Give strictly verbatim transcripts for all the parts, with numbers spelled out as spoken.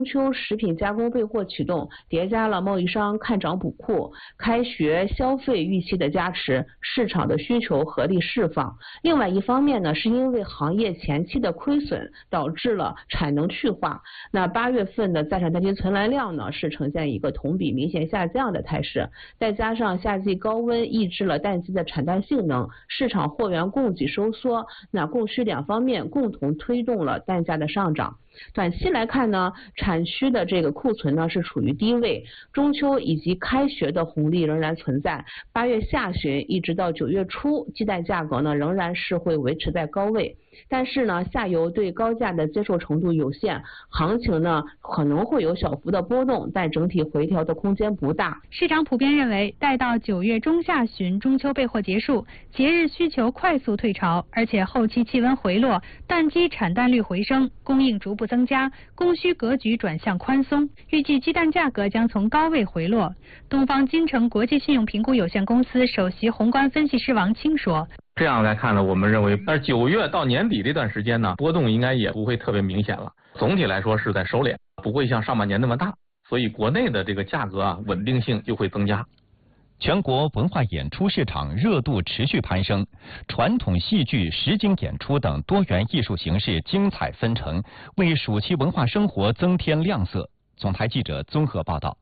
中秋食品加工备货启动，叠加了贸易商看涨补库、开学消费预期的加持，市场的需求合力释放。另外一方面呢，是因为行业前期的亏损导致了产能去化，那八月份的在产单期存栏量呢是呈现一个同比明显下降的态势，再加上夏季高温抑制了淡季的产淡性能，市场货源供给收缩，那供需两方面共同推动了蛋价的上涨。短期来看呢，产需的这个库存呢是处于低位，中秋以及开学的红利仍然存在。八月下旬一直到九月初，鸡蛋价格呢仍然是会维持在高位。但是呢，下游对高价的接受程度有限，行情呢可能会有小幅的波动，但整体回调的空间不大。 市场普遍认为，待到九月中下旬中秋备货结束，节日需求快速退潮，而且后期气温回落，蛋鸡产蛋率回升，供应逐步增加，供需格局转向宽松，预计鸡蛋价格将从高位回落。东方金城国际信用评估有限公司首席宏观分析师王清说。 这样来看呢，我们认为，但是九月到年底这段时间呢，波动应该也不会特别明显了。总体来说是在收敛，不会像上半年那么大，所以国内的这个价格啊，稳定性就会增加。 全国文化演出市场热度持续攀升，传统戏剧、实景演出等多元艺术形式精彩纷呈，为暑期文化生活增添亮色。总台记者综合报道。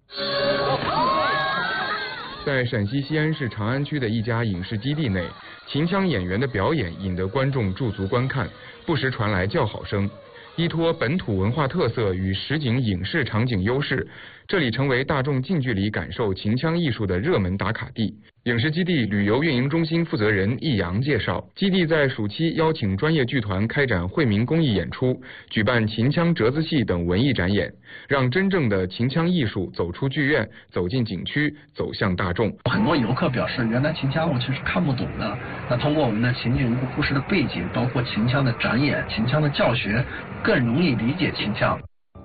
在陕西西安市长安区的一家影视基地内，秦腔演员的表演引得观众驻足观看，不时传来叫好声。依托本土文化特色与实景影视场景优势，这里成为大众近距离感受秦腔艺术的热门打卡地。影视基地旅游运营中心负责人易阳介绍，基地在暑期邀请专业剧团开展惠民公益演出，举办秦腔折子戏等文艺展演，让真正的秦腔艺术走出剧院，走进景区，走向大众。 很多游客表示，原来秦腔我其实看不懂的，那通过我们的情景故事的背景，包括秦腔的展演、秦腔的教学，更容易理解秦腔。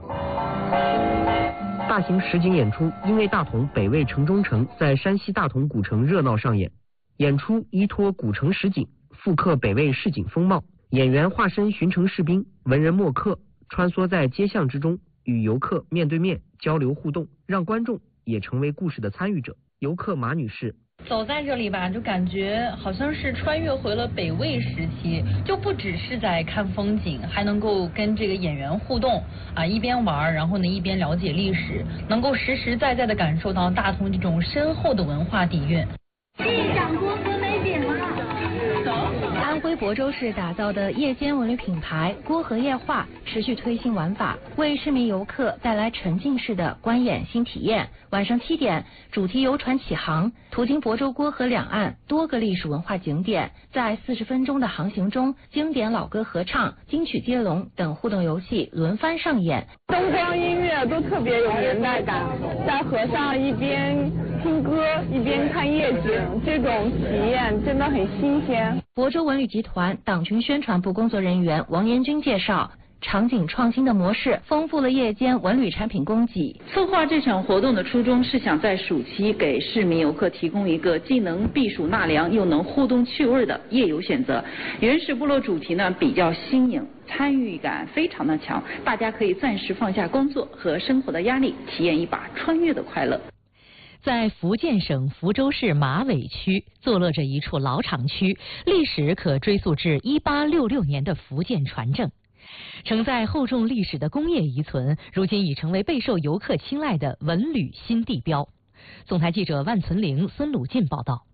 大型实景演出《因为大同北魏城中城》在山西大同古城热闹上演。演出依托古城实景，复刻北魏市井风貌，演员化身巡城士兵、文人墨客，穿梭在街巷之中，与游客面对面交流互动，让观众也成为故事的参与者。游客马女士。 走在这里吧，就感觉好像是穿越回了北魏时期，就不只是在看风景，还能够跟这个演员互动啊，一边玩，然后呢一边了解历史，能够实实在在的感受到大同这种深厚的文化底蕴。 地长锅和美饼了。 安徽亳州市打造的夜间文旅品牌郭河夜话持续推新玩法，为市民游客带来沉浸式的观演新体验。晚上七点，主题游船启航，途经亳州郭河两岸多个历史文化景点，在四十分钟的航行中，经典老歌合唱、金曲接龙等互动游戏轮番上演， 灯光音乐都特别有年代感，在河上一边听歌一边看夜景，这种体验真的很新鲜。 亳州文旅集团党群宣传部工作人员王延军介绍，场景创新的模式丰富了夜间文旅产品供给。 策划这场活动的初衷是想在暑期给市民游客提供一个既能避暑纳凉又能互动趣味的夜游选择。原始部落主题呢比较新颖，参与感非常的强，大家可以暂时放下工作和生活的压力，体验一把穿越的快乐。 在福建省福州市马尾区坐落着一处老厂区，历史可追溯至一八六六年的福建船政。承载厚重历史的工业遗存，如今已成为备受游客青睐的文旅新地标。总台记者万存玲、孙鲁进报道。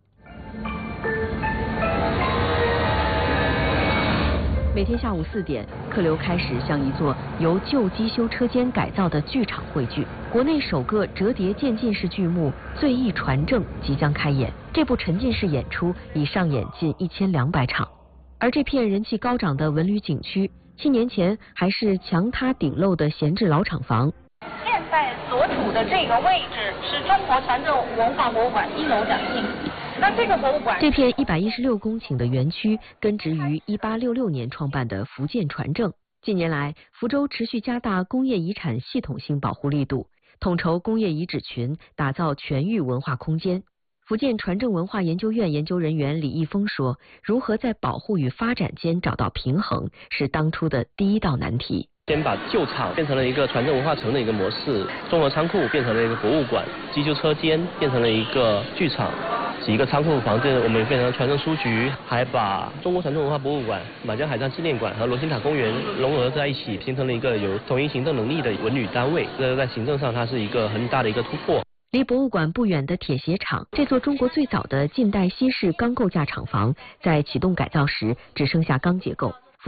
每天下午四点，客流开始向一座由旧机修车间改造的剧场汇聚。国内首个折叠渐进式剧目《醉意传正》即将开演。这部沉浸式演出已上演近一千两百场。而这片人气高涨的文旅景区，七年前还是墙塌顶漏的闲置老厂房。 现在所处的这个位置是中国船政文化博物馆一楼展厅。那这个博物馆， 这片一百一十六公顷的园区根植于一八六六年创办的福建船政。近年来，福州持续加大工业遗产系统性保护力度，统筹工业遗址群，打造全域文化空间。福建船政文化研究院研究人员李毅峰说，如何在保护与发展间找到平衡，是当初的第一道难题。 先把旧厂变成了一个船政文化城的一个模式，综合仓库变成了一个博物馆，机修车间变成了一个剧场，几个仓库房子我们也变成了船政书局，还把中国船政文化博物馆、满江海战纪念馆和罗星塔公园融合在一起，形成了一个有统一行政能力的文旅单位。这在行政上它是一个很大的一个突破。 离博物馆不远的铁鞋厂，这座中国最早的近代西式钢构架厂房，在启动改造时只剩下钢结构。